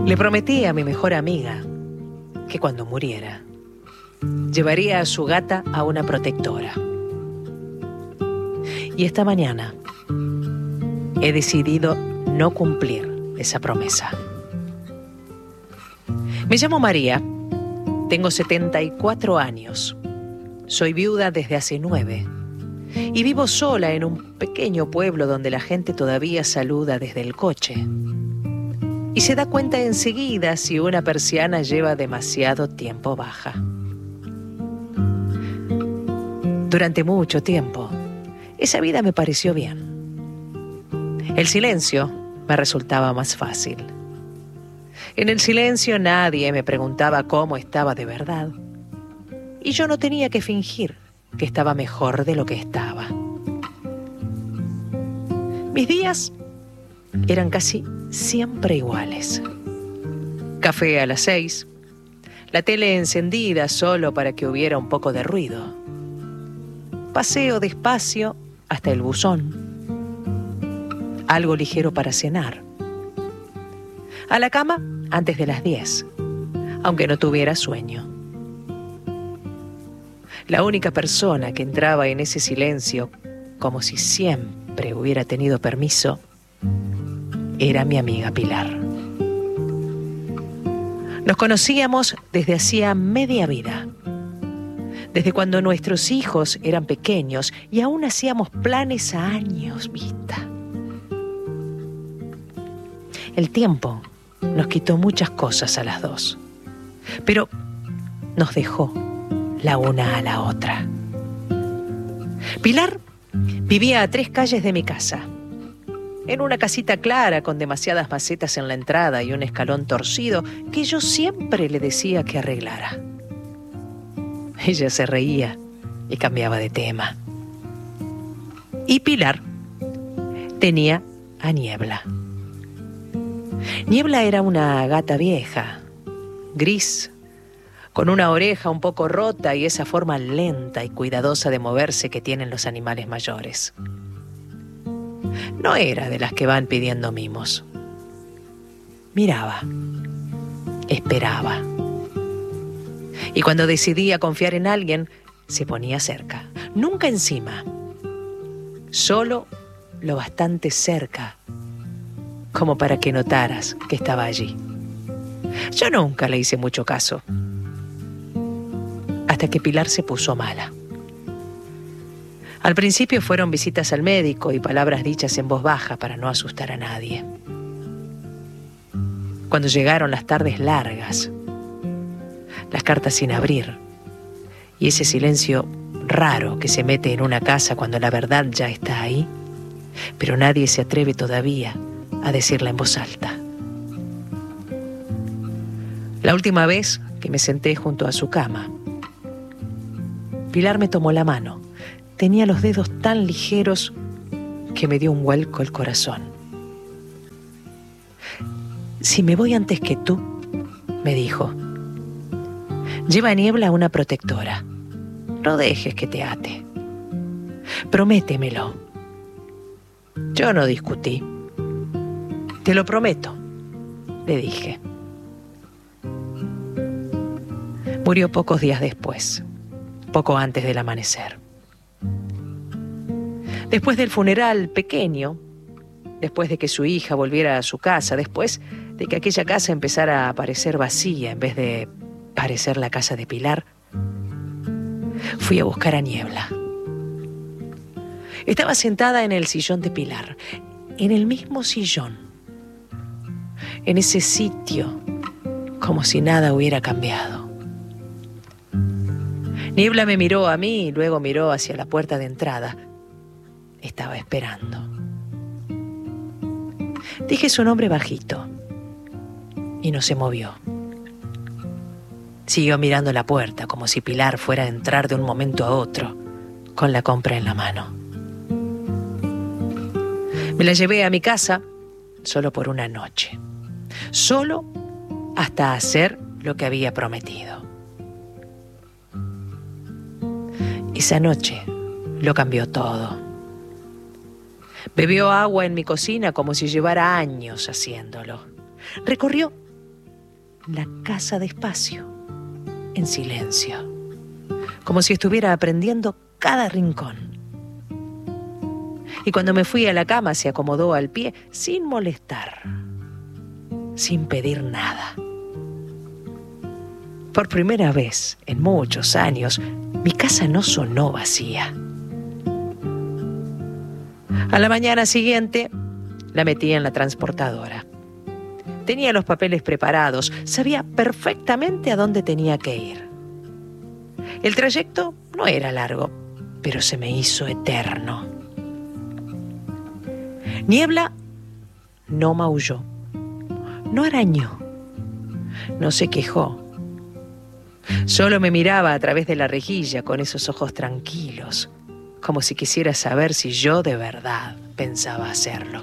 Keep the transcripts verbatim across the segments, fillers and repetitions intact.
Le prometí a mi mejor amiga que cuando muriera llevaría a su gata a una protectora. Y esta mañana he decidido no cumplir esa promesa. Me llamo María, tengo setenta y cuatro años, soy viuda desde hace nueve y vivo sola en un pequeño pueblo donde la gente todavía saluda desde el coche y se da cuenta enseguida si una persiana lleva demasiado tiempo baja. Durante mucho tiempo, esa vida me pareció bien. El silencio me resultaba más fácil. En el silencio nadie me preguntaba cómo estaba de verdad. Y yo no tenía que fingir que estaba mejor de lo que estaba. Mis días eran casi siempre iguales. Café a las seis, la tele encendida solo para que hubiera un poco de ruido. Paseo despacio hasta el buzón. Algo ligero para cenar. A la cama antes de las diez, aunque no tuviera sueño. La única persona que entraba en ese silencio, como si siempre hubiera tenido permiso, era mi amiga Pilar. Nos conocíamos desde hacía media vida, desde cuando nuestros hijos eran pequeños y aún hacíamos planes a años vista. El tiempo nos quitó muchas cosas a las dos, pero nos dejó la una a la otra. Pilar vivía a tres calles de mi casa, en una casita clara con demasiadas macetas en la entrada y un escalón torcido que yo siempre le decía que arreglara. Ella se reía y cambiaba de tema. Y Pilar tenía a Niebla. Niebla era una gata vieja, gris, con una oreja un poco rota y esa forma lenta y cuidadosa de moverse que tienen los animales mayores. No era de las que van pidiendo mimos. Miraba, esperaba. Y cuando decidía confiar en alguien, se ponía cerca. Nunca encima, solo lo bastante cerca como para que notaras que estaba allí. Yo nunca le hice mucho caso, hasta que Pilar se puso mala. Al principio fueron visitas al médico y palabras dichas en voz baja para no asustar a nadie. Cuando llegaron las tardes largas, las cartas sin abrir y ese silencio raro que se mete en una casa cuando la verdad ya está ahí, pero nadie se atreve todavía a decirla en voz alta. La última vez que me senté junto a su cama, Pilar me tomó la mano. Tenía los dedos tan ligeros que me dio un vuelco el corazón. Si me voy antes que tú, me dijo, lleva a Niebla una protectora. No dejes que te ate. Prométemelo. Yo no discutí. Te lo prometo, le dije. Murió pocos días después, poco antes del amanecer. Después del funeral pequeño, después de que su hija volviera a su casa, después de que aquella casa empezara a parecer vacía en vez de parecer la casa de Pilar, fui a buscar a Niebla. Estaba sentada en el sillón de Pilar, en el mismo sillón, en ese sitio, como si nada hubiera cambiado. Niebla me miró a mí y luego miró hacia la puerta de entrada. Estaba esperando. Dije su nombre bajito y no se movió. Siguió mirando la puerta como si Pilar fuera a entrar de un momento a otro con la compra en la mano. Me la llevé a mi casa solo por una noche, solo hasta hacer lo que había prometido. Esa noche lo cambió todo. Bebió agua en mi cocina como si llevara años haciéndolo. Recorrió la casa despacio, en silencio, como si estuviera aprendiendo cada rincón. Y cuando me fui a la cama se acomodó al pie sin molestar, sin pedir nada. Por primera vez en muchos años, mi casa no sonó vacía. A la mañana siguiente, la metí en la transportadora. Tenía los papeles preparados, sabía perfectamente a dónde tenía que ir. El trayecto no era largo, pero se me hizo eterno. Niebla no maulló, no arañó, no se quejó. Solo me miraba a través de la rejilla con esos ojos tranquilos, como si quisiera saber si yo de verdad pensaba hacerlo.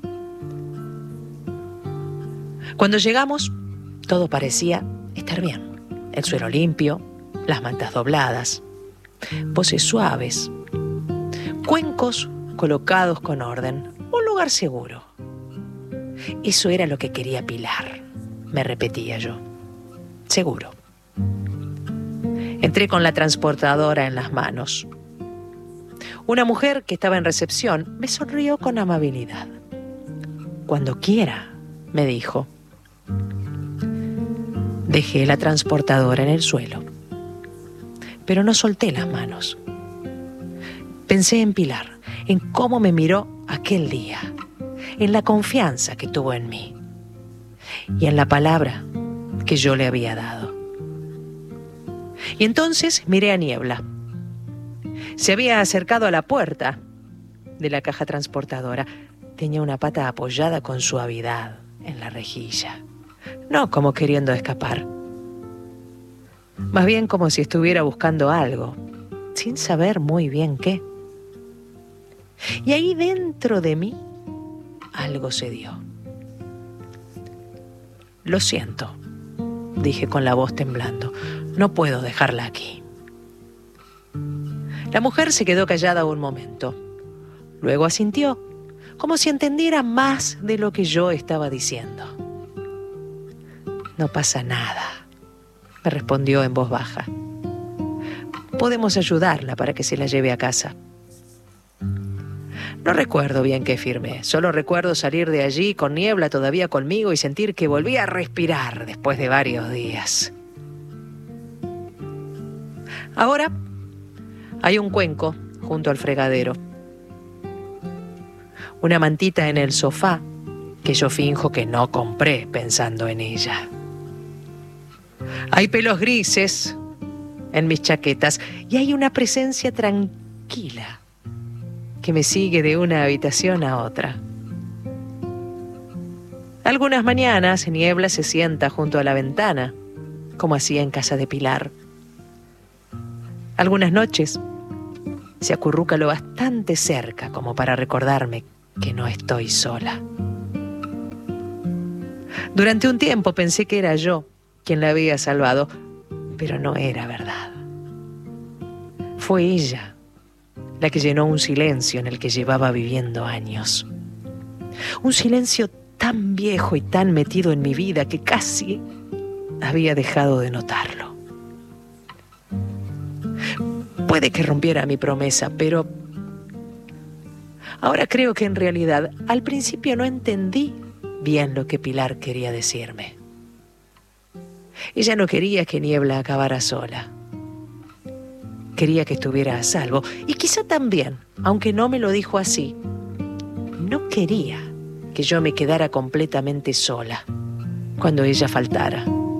Cuando llegamos, todo parecía estar bien. El suelo limpio, las mantas dobladas, voces suaves, cuencos colocados con orden, un lugar seguro. Eso era lo que quería Pilar, me repetía yo. Seguro. Entré con la transportadora en las manos. Una mujer que estaba en recepción me sonrió con amabilidad. Cuando quiera, me dijo. Dejé la transportadora en el suelo, pero no solté las manos. Pensé en Pilar, en cómo me miró aquel día, en la confianza que tuvo en mí y en la palabra que yo le había dado. Y entonces miré a Niebla. Se había acercado a la puerta de la caja transportadora. Tenía una pata apoyada con suavidad en la rejilla, no como queriendo escapar, más bien como si estuviera buscando algo, sin saber muy bien qué. Y ahí dentro de mí algo se dio. Lo siento, dije con la voz temblando, no puedo dejarla aquí. La mujer se quedó callada un momento. Luego asintió, como si entendiera más de lo que yo estaba diciendo. No pasa nada, me respondió en voz baja. Podemos ayudarla para que se la lleve a casa. No recuerdo bien qué firmé, solo recuerdo salir de allí con Niebla todavía conmigo y sentir que volvía a respirar después de varios días. Ahora hay un cuenco junto al fregadero, una mantita en el sofá que yo finjo que no compré pensando en ella. Hay pelos grises en mis chaquetas y hay una presencia tranquila que me sigue de una habitación a otra. Algunas mañanas Niebla se sienta junto a la ventana, como hacía en casa de Pilar. Algunas noches se acurruca lo bastante cerca como para recordarme que no estoy sola. Durante un tiempo pensé que era yo quien la había salvado, pero no era verdad. Fue ella la que llenó un silencio en el que llevaba viviendo años. Un silencio tan viejo y tan metido en mi vida que casi había dejado de notarlo. Puede que rompiera mi promesa, pero ahora creo que en realidad al principio no entendí bien lo que Pilar quería decirme. Ella no quería que Niebla acabara sola. Quería que estuviera a salvo. Y quizá también, aunque no me lo dijo así, no quería que yo me quedara completamente sola cuando ella faltara.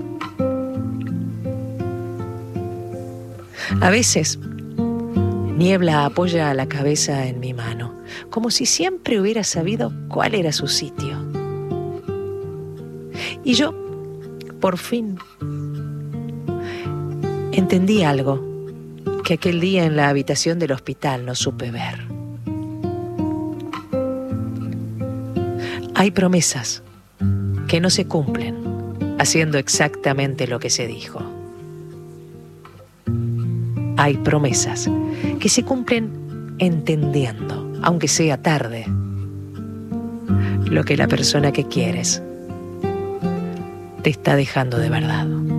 A veces, Niebla apoya la cabeza en mi mano, como si siempre hubiera sabido cuál era su sitio. Y yo, por fin, entendí algo que aquel día en la habitación del hospital no supe ver. Hay promesas que no se cumplen haciendo exactamente lo que se dijo. Hay promesas que se cumplen entendiendo, aunque sea tarde, lo que la persona que quieres te está dejando de verdad.